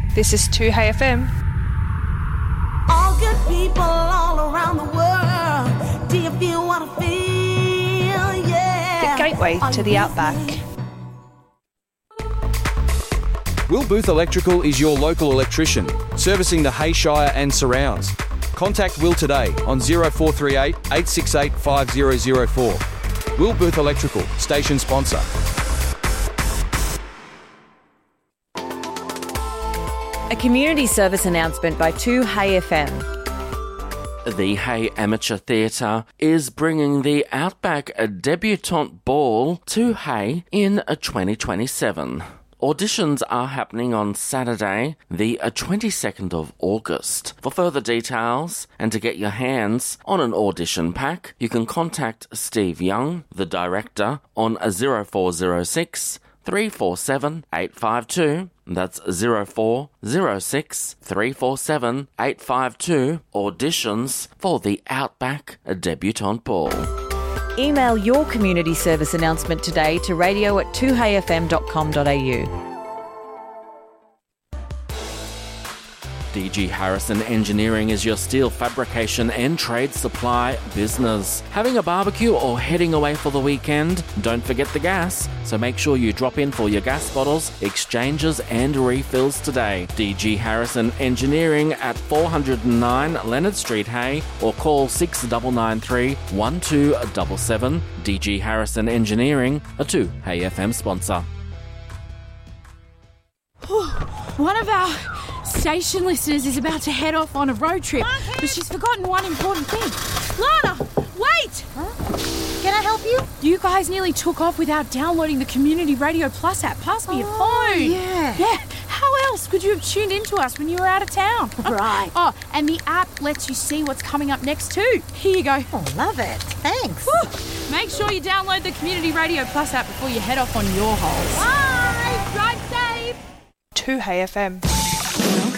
This is 2Hey FM. All good people all around the world. Do you feel what I feel? Yeah. The gateway to the outback. Will Booth Electrical is your local electrician, servicing the Hay Shire and surrounds. Contact Will today on 0438 868 5004. Will Booth Electrical, station sponsor. A community service announcement by 2Hey FM. The Hay Amateur Theatre is bringing the Outback Debutante Ball to Hay in 2027. Auditions are happening on Saturday, the 22nd of August. For further details and to get your hands on an audition pack, you can contact Steve Young, the director, on 0406 347 852. That's 0406 347 852. Auditions for the Outback Debutante Ball. Email your community service announcement today to radio@2heyfm.com.au. DG Harrison Engineering is your steel fabrication and trade supply business. Having a barbecue or heading away for the weekend? Don't forget the gas, so make sure you drop in for your gas bottles, exchanges and refills today. DG Harrison Engineering at 409 Leonard Street, Hay, or call 6993 1277. DG Harrison Engineering, a 2Hey FM sponsor. One of our station listeners is about to head off on a road trip, but she's forgotten one important thing. Lana, wait! Huh? Can I help you? You guys nearly took off without downloading the Community Radio Plus app. Pass me your phone. Yeah. How else could you have tuned into us when you were out of town? Right. Oh, and the app lets you see what's coming up next too. Here you go. Oh, love it. Thanks. Woo. Make sure you download the Community Radio Plus app before you head off on your holes. Bye. Drive safe. 2Hey FM. Welcome